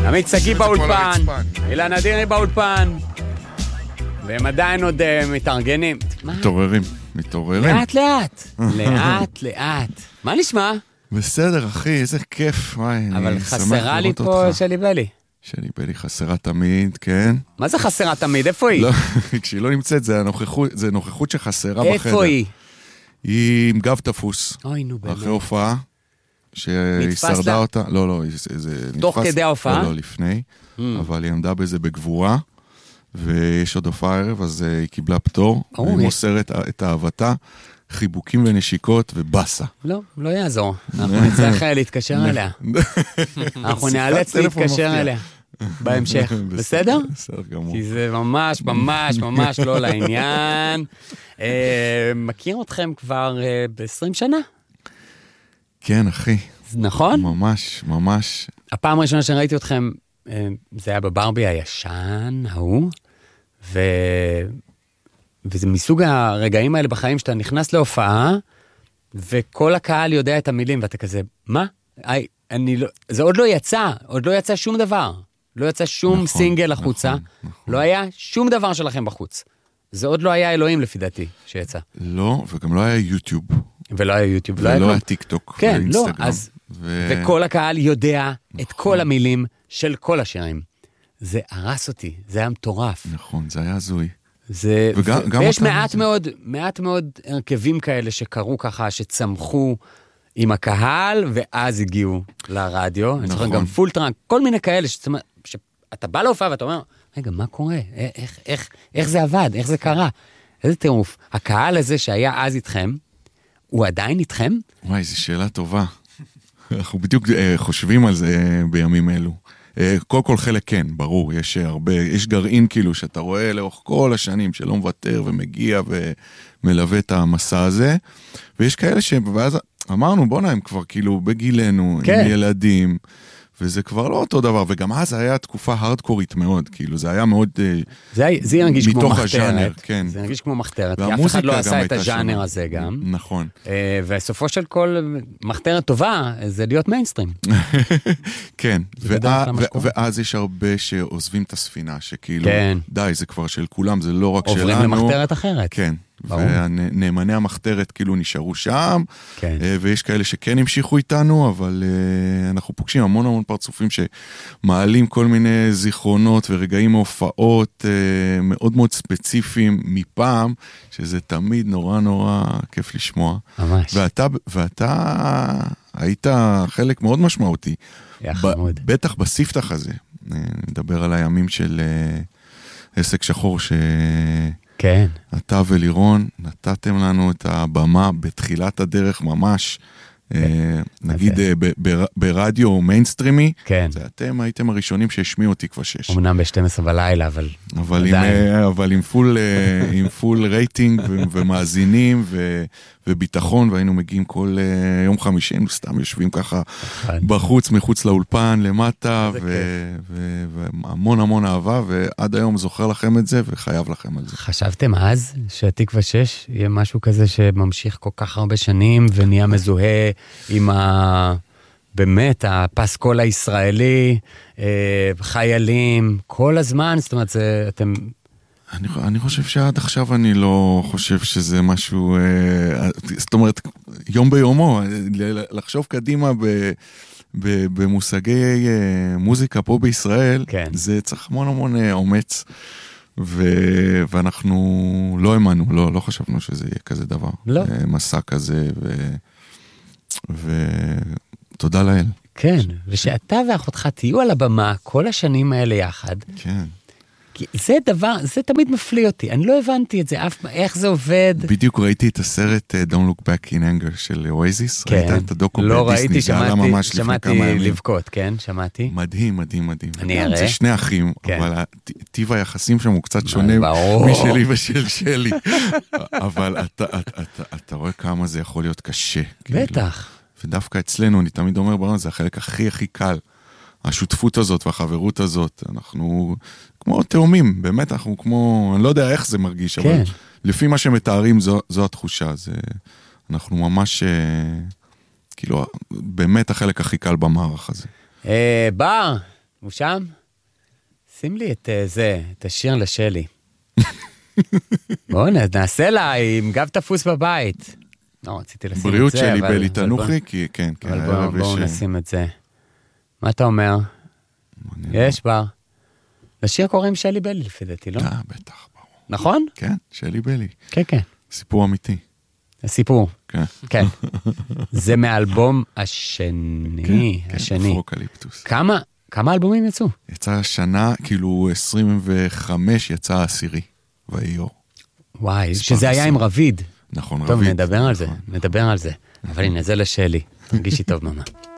עמית סגי באולפן, אילן אדירי באולפן, והם עדיין עוד מתארגנים. מתעוררים. לאט לאט. מה נשמע? בסדר, אחי, איזה כיף. אבל חסרה לי פה שלי בלי. שלי בלי חסרה תמיד, כן. מה זה חסרה תמיד? איפה היא? כשהיא לא נמצאת, זה נוכחות שחסרה בחדר. איפה היא? היא עם גב תפוס. אוי, נו באמת. אחרי הופעה, שהיא שרדה אותה. לא, זה נתפס. תוך כדי ההופעה? לא, לפני. אבל היא עמדה בזה בגבורה, ויש עוד הופעה ערב, אז היא קיבלה פטור, והיא מוסרת את אהבתה, חיבוקים ונשיקות ובסה. לא יעזור. אנחנו נצטרך להתקשר אליה. אנחנו נאלץ להתקשר אליה. בהמשך. בסדר? בסדר גמור. כי זה ממש, ממש, ממש לא לעניין. מכיר אתכם כבר ב-20 שנה? כן, אחי. נכון? ממש, ממש. הפעם הראשונה שראיתי אתכם, זה היה בברבי הישן, ההוא, וזה מסוג הרגעים האלה בחיים שאתה נכנס להופעה, וכל הקהל יודע את המילים, ואתה כזה, מה? זה עוד לא יצא שום דבר. לא יצא שום סינגל החוצה, לא היה שום דבר שלכם בחוץ. זה עוד לא היה אלוהים לפי דעתי שיצא. לא, וגם לא היה יוטיוב. ולא היה יוטיוב. ולא היה טיק טוק. כן, לא, אז... וכל הקהל יודע את כל המילים של כל השירים. זה הרס אותי, זה היה מטורף. נכון, זה היה הזוי. ויש מעט מאוד הרכבים כאלה שקרו ככה, שצמחו עם הקהל, ואז הגיעו לרדיו. אני זוכר גם פולטרנק, כל מיני כאלה, שאתה בא להופעה ואתה אומר, רגע, מה קורה? איך זה עבד? איך זה קרה? איזה טירוף. הקהל הזה שהיה אז איתכם, הוא עדיין איתכם? וואי, זו שאלה טובה. אנחנו בדיוק חושבים על זה בימים אלו. כל חלק כן, ברור, יש גרעין כאילו שאתה רואה לאורך כל השנים שלא מוותר ומגיע ומלווה את המסע הזה, ויש כאלה ואז אמרנו בוא נעים כבר כאילו בגילנו, עם ילדים, וזה כבר לא אותו דבר, וגם אז היה תקופה הרדקורית מאוד, כאילו זה היה מאוד זה ירגיש כמו מחתרת, כן. זה ירגיש כמו מחתרת, כי אף אחד לא עשה את הז'אנר הזה גם. נכון. וסופו של כל מחתרת טובה, זה להיות מיינסטרים. כן, ואז יש הרבה שעוזבים את הספינה, שכאילו, די, זה כבר של כולם, זה לא רק שלנו. עוברים למחתרת אחרת. כן. ונאמני המחתרת כאילו נשארו שם, ויש כאלה שכן המשיכו איתנו, אבל אנחנו פוגשים המון פרצופים שמעלים כל מיני זיכרונות ורגעים מהופעות מאוד מאוד ספציפיים מפעם, שזה תמיד נורא כיף לשמוע. ממש. ואתה היית חלק מאוד משמעותי. בטח בספתח הזה. נדבר על הימים של עסק שחור כן. אתה ולירון נתתם לנו את הבמה בתחילת הדרך ממש, נגיד ברדיו מיינסטרימי, כן. זה אתם הייתם הראשונים שהשמיעו תקווה 6. אמנם ב-12 בלילה, אבל עם פול רייטינג ומאזינים וביטחון, והיינו מגיעים כל יום חמישי, היינו סתם יושבים ככה בחוץ, מחוץ לאולפן, למטה, והמון אהבה, ועד היום זוכר לכם את זה, וחייב לכם על זה. חשבתם אז שהתקווה 6 יהיה משהו כזה שממשיך כל כך הרבה שנים, ונהיה מזוהה עם באמת, הפסקול הישראלי, חיילים, כל הזמן, זאת אומרת, אתם... אני חושב שעד עכשיו אני לא חושב שזה משהו, זאת אומרת, יום ביומו, לחשוב קדימה במושגי מוזיקה פה בישראל, זה צריך המון אומץ, ואנחנו לא האמנו, לא חשבנו שזה יהיה כזה דבר. לא. מסע כזה, ותודה לאל. כן, ושאתה ואחותך תהיו על הבמה כל השנים האלה יחד. כן. כי זה דבר, זה תמיד מפליא אותי, אני לא הבנתי את זה, איך זה עובד. בדיוק ראיתי את הסרט Don't Look Back in Anger של אויזיס, כן. ראית את הדוקו לא בדיסני, ראיתי, שמעתי ימים. לבכות, כן, שמעתי. מדהים. אני אראה. זה שני אחים, כן. אבל טיב היחסים שם הוא קצת שונה משלי ושל שלי. אבל אתה רואה כמה זה יכול להיות קשה. בטח. ודווקא אצלנו, אני תמיד אומר, זה החלק הכי קל. השותפות הזאת והחברות הזאת, אנחנו כמו תאומים, באמת אנחנו כמו, אני לא יודע איך זה מרגיש, כן. אבל לפי מה שמתארים זו התחושה, אנחנו ממש, כאילו, באמת החלק הכי קל במערך הזה. בר, הוא שם? שים לי את זה, את השיר לשלי. בואו נעשה לה עם גב תפוס בבית. לא, רציתי לשים את זה. בריאות שלי בלי תנוחי, כי כן. אבל בואו נשים את זה. מה אתה אומר? יש בר. לשיר קוראים שלי בלי לפי דעתי, לא? בטח, ברור. נכון? כן, שלי בלי. כן, כן. סיפור אמיתי. הסיפור. כן. כן. זה מהאלבום השני. כן, אפרוקליפטוס. כמה אלבומים יצאו? יצא שנה, כאילו 25 יצא העשירי, והאיור. וואי, שזה היה עם רביד. נכון, טוב, רביד. נדבר על זה. אבל הנה, זה לשלי. תרגישי טוב, ממה.